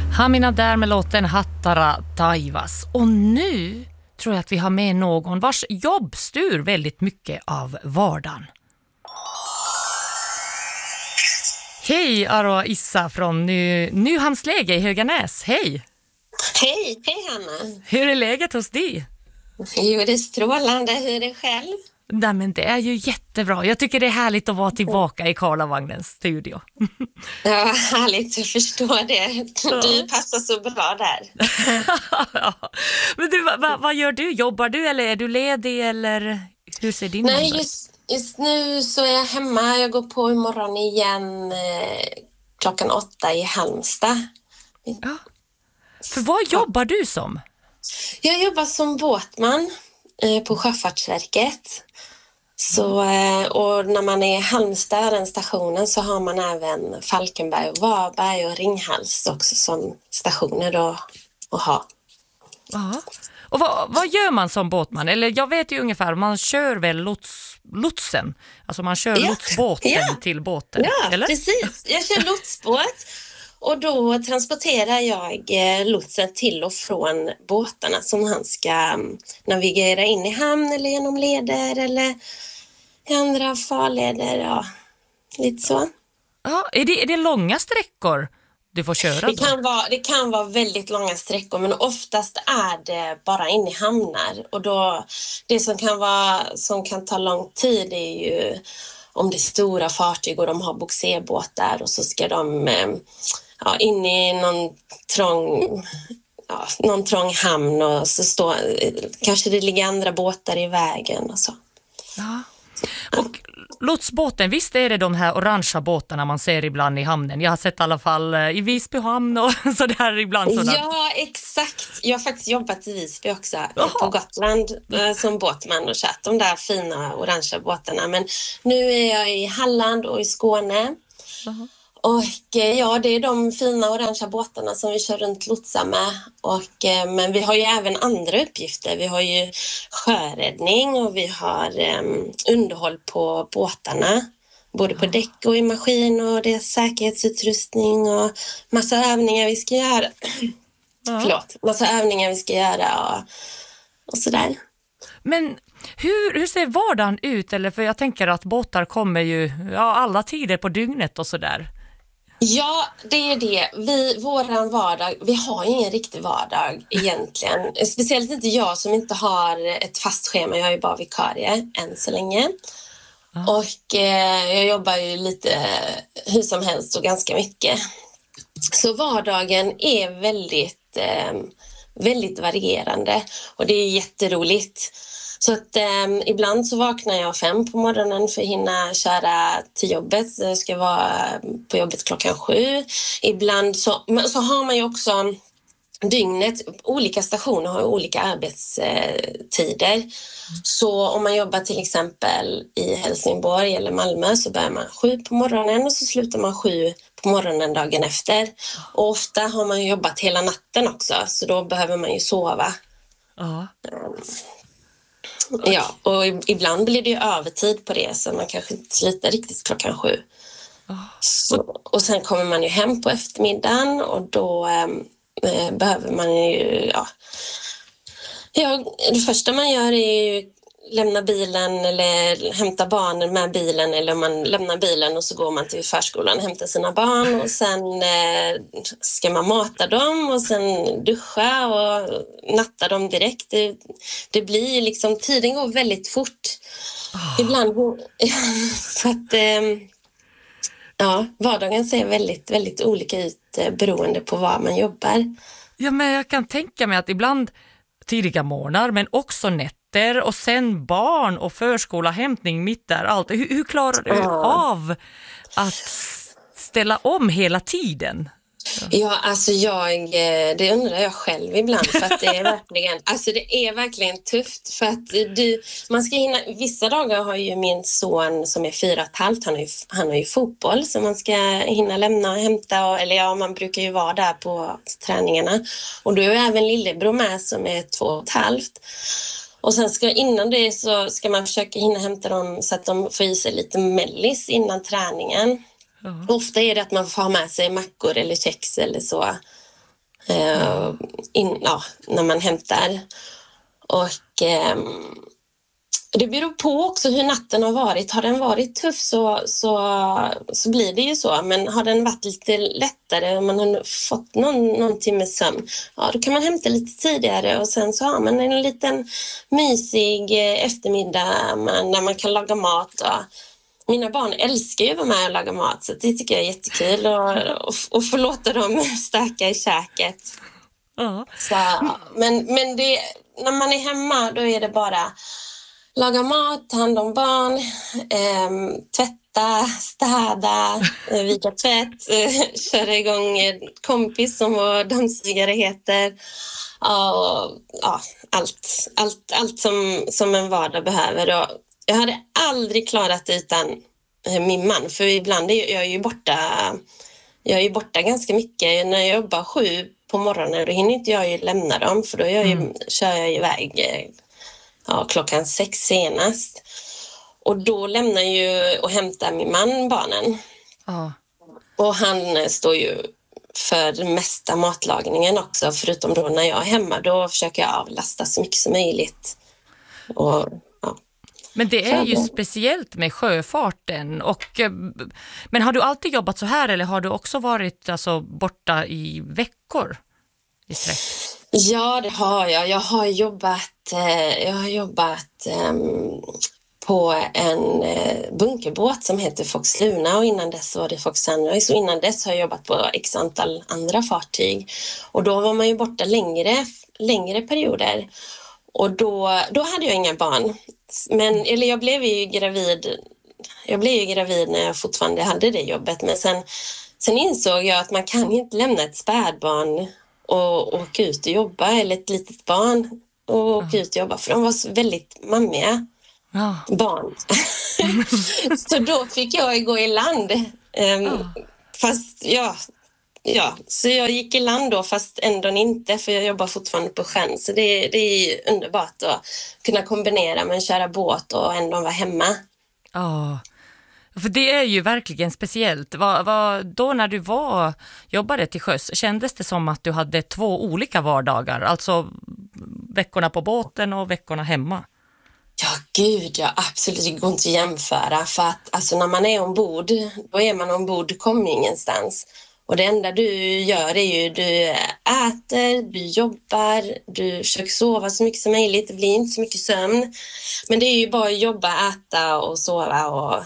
Hamina där med låten Hattara Taivas. Och nu tror jag att vi har med någon vars jobb styr väldigt mycket av vardagen. Hej Aroa Issa från Nyhamnsläge i Höganäs. Hej! Hej Hanna. Hur är läget hos dig? Jo, det är strålande. Hur är det själv? Nej, men det är ju jättebra. Jag tycker det är härligt att vara tillbaka i Karlavagnens studio. Ja, härligt. Jag förstår det. Du passar så bra där. Ja. Men du, vad gör du? Jobbar du eller är du ledig eller hur ser din Nej, måndag? just nu så är jag hemma. Jag går på imorgon igen 8:00 i Halmstad. Ja. För vad jobbar du som? Jag jobbar som båtman på Sjöfartsverket. Så, och när man är i Halmstad, den stationen, så har man även Falkenberg och Varberg och Ringhals också som stationer att ha. Ja. Och vad gör man som båtman? Eller jag vet ju ungefär, man kör väl lotsen. Alltså man kör lotsbåten till båten. Ja, eller? Precis. Jag kör lotsbåt och då transporterar jag lotsen till och från båtarna som han ska navigera in i hamn eller genom leder eller i andra farleder. Ja, lite så. Ja, är det långa sträckor du får köra då? Det kan vara väldigt långa sträckor, men oftast är det bara in i hamnar. Och då, det som kan ta lång tid är ju om det är stora fartyg och de har bogserbåtar och så ska de in i någon trång hamn och så kanske det ligger andra båtar i vägen och så. Ja. Och lotsbåten, visst är det de här orangea båtarna man ser ibland i hamnen? Jag har sett i alla fall i Visby hamn och sådär ibland. Ja, exakt. Jag har faktiskt jobbat i Visby också på Gotland som båtman och kört de där fina orangea båtarna. Men nu är jag i Halland och i Skåne. Och det är de fina orangea båtarna som vi kör runt lotsar med. Men vi har ju även andra uppgifter. Vi har ju sjöräddning och vi har underhåll på båtarna. Både på däck och i maskin, och det är säkerhetsutrustning och massa övningar vi ska göra. Massa övningar vi ska göra och sådär. Men hur ser vardagen ut? Eller för jag tänker att båtar kommer ju alla tider på dygnet och sådär. Ja, det är det. Våran vardag, vi har ju ingen riktig vardag egentligen. Speciellt inte jag som inte har ett fast schema. Jag är ju bara vikarie än så länge. Och jag jobbar ju lite hur som helst och ganska mycket. Så vardagen är väldigt, väldigt varierande och det är jätteroligt. Så att ibland så vaknar jag 5 på morgonen för att hinna köra till jobbet. Så jag ska vara på jobbet 7:00. Ibland så har man ju också dygnet, olika stationer har olika arbetstider. Så om man jobbar till exempel i Helsingborg eller Malmö så börjar man 7 på morgonen och så slutar man 7 på morgonen dagen efter. Och ofta har man ju jobbat hela natten också, så då behöver man ju sova. Ja, och ibland blir det ju övertid på det, så man kanske inte slutar riktigt 7:00. Och sen kommer man ju hem på eftermiddagen och då behöver man ju, det första man gör är ju lämna bilen eller hämta barnen med bilen, eller man lämnar bilen och så går man till förskolan och hämtar sina barn och sen ska man mata dem och sen duscha och natta dem direkt. Det blir liksom, tiden går väldigt fort. Ibland så att vardagen ser väldigt, väldigt olika ut beroende på var man jobbar. Ja, men jag kan tänka mig att ibland tidiga morgnar men också nätter och sen barn och förskola, hämtning mitt där, allt. Hur klarar du av att ställa om hela tiden? Ja, alltså det undrar jag själv ibland, för att det är verkligen tufft, för att man ska hinna. Vissa dagar har ju min son som är 4,5, han har ju fotboll som man ska hinna lämna och hämta, man brukar ju vara där på träningarna, och då är även lillebror med som är 2,5. Och sen innan det så ska man försöka hinna hämta dem så att de får i sig lite mellis innan träningen. Ofta är det att man får ha med sig mackor eller kex eller så när man hämtar. Och det beror på också hur natten har varit. Har den varit tuff så blir det ju så. Men har den varit lite lättare och man har fått någon timme sömn, ja, då kan man hämta lite tidigare och sen så har man en liten mysig eftermiddag när man kan laga mat. Mina barn älskar ju att vara med och laga mat, så det tycker jag är jättekul och få låta dem stöka i käket. Så, men det, när man är hemma då är det bara laga mat, ta hand om barn, tvätta, städa, vika tvätt, köra igång en kompis som vår dammsugare heter. Allt som en vardag behöver. Och jag hade aldrig klarat det utan min man, för ibland är jag ju borta. Jag är ju borta ganska mycket. När jag jobbar 7 på morgonen då hinner inte jag ju lämna dem, för då kör jag iväg klockan 6 senast. Och då lämnar ju och hämtar min man barnen. Och han står ju för den mesta matlagningen också, förutom då när jag är hemma. Då försöker jag avlasta så mycket som möjligt. Men det är ju speciellt med sjöfarten. Men har du alltid jobbat så här, eller har du också varit borta i veckor i sträck? Ja, det har jag. Jag har jobbat på en bunkerbåt som heter Fox Luna, och innan dess var det Fox Sunrise, och innan dess har jag jobbat på x antal andra fartyg. Och då var man ju borta längre perioder. Och då hade jag inga barn. Jag blev ju gravid när jag fortfarande hade det jobbet. Men sen insåg jag att man kan inte lämna ett spädbarn och åka ut och jobba, eller ett litet barn och åka ut och jobba, för de var så väldigt mammiga barn. Så då fick jag gå i land. Så jag gick i land då, fast ändå inte, för jag jobbar fortfarande på sjön. Så det är underbart att kunna kombinera med att köra båt och ändå vara hemma. För det är ju verkligen speciellt. Då när du jobbade till sjöss, kändes det som att du hade 2 olika vardagar? Alltså veckorna på båten och veckorna hemma? Ja, gud, absolut. Det går inte att jämföra. För att när man är ombord, då är man ombord, du kommer ingenstans. Och det enda du gör är ju du äter, du jobbar, du försöker sova så mycket som möjligt. Det blir inte så mycket sömn. Men det är ju bara att jobba, äta och sova. Och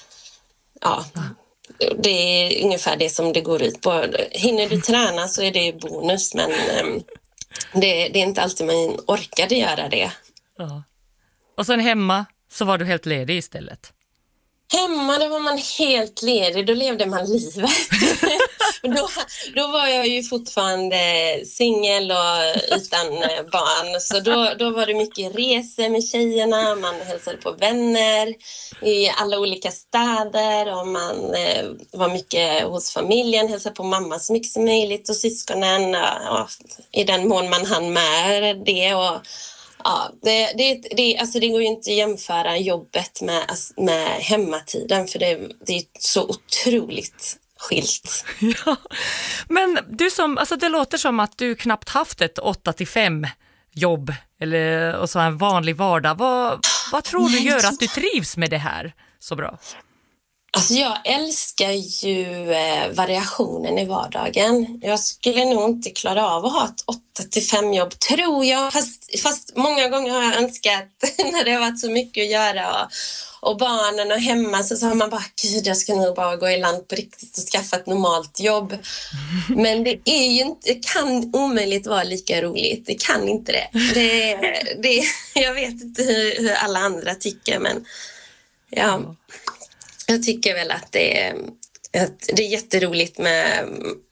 det är ungefär det som det går ut på. Hinner du träna så är det bonus, men det är inte alltid man orkade göra det. Och sen hemma så var du helt ledig istället? Hemma då var man helt ledig, då levde man livet. Då var jag ju fortfarande singel och utan barn. Så då var det mycket resor med tjejerna, man hälsade på vänner i alla olika städer, och man var mycket hos familjen, hälsade på mamma så mycket som möjligt och syskonen, i den mån man hann med det. Och det går ju inte att jämföra jobbet med hemmatiden, för det är så otroligt skilt. Ja. Men det låter som att du knappt haft ett 8-5 jobb och så en vanlig vardag. Vad tror du gör att du trivs med det här så bra? Alltså jag älskar ju variationen i vardagen. Jag skulle nog inte klara av att ha ett 8-5 jobb, tror jag. Fast många gånger har jag önskat, när det har varit så mycket att göra och barnen och hemma, så har man bara, gud, jag ska nog bara gå i land på riktigt och skaffa ett normalt jobb. Men det är ju inte, det kan omöjligt vara lika roligt. Det kan inte det. Jag vet inte hur alla andra tycker, men ja. Jag tycker väl att det är jätteroligt med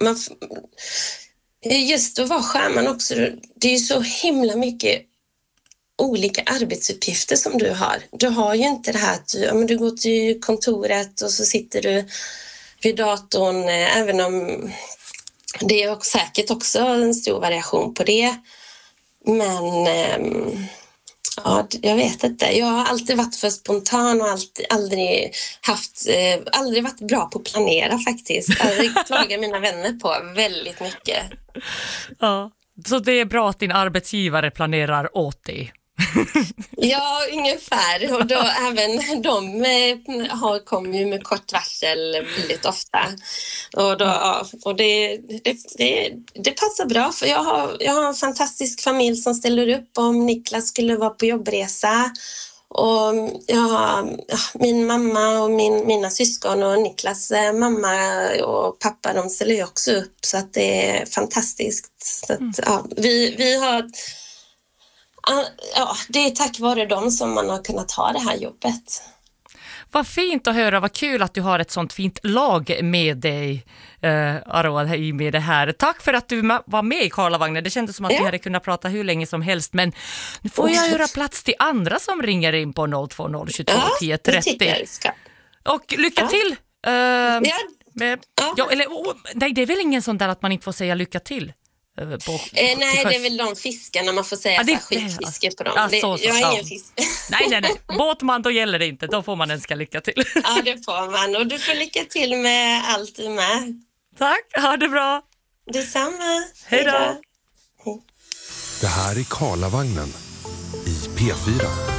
just att vara sjöman också. Det är ju så himla mycket olika arbetsuppgifter som du har. Du har ju inte det här att du går till kontoret och så sitter du vid datorn, även om det är säkert också en stor variation på det. Men Ja, jag vet inte. Jag har alltid varit för spontan och aldrig varit bra på att planera faktiskt. Det klagar mina vänner på väldigt mycket. Ja. Så det är bra att din arbetsgivare planerar åt dig. Ja, ungefär. Och då även de kommer ju med kort varsel väldigt ofta. Och det passar bra, för jag har en fantastisk familj som ställer upp om Niklas skulle vara på jobbresa. Och min mamma och mina syskon och Niklas mamma och pappa, de ställer ju också upp, så att det är fantastiskt. Så att, vi har... Ja, det är tack vare dem som man har kunnat ha det här jobbet. Vad fint att höra, vad kul att du har ett sånt fint lag med dig, Aroa, med det här. Tack för att du var med i Karlavagnen. Det kändes som att vi hade kunnat prata hur länge som helst, men nu får jag göra plats till andra som ringer in på 020 22 10 30. Det tycker jag ska. Och lycka till! Nej, det är väl ingen sån där att man inte får säga lycka till? Nej, det är väl de fiskarna man får säga skitfiske på dem. Jag har ingen fisk. Nej. Båtman, då gäller det inte. Då får man önska lycka till. Ja, det får man. Och du får lycka till med allt du med. Tack, ha det bra. Detsamma. Hej då. Det här är Karlavagnen i P4.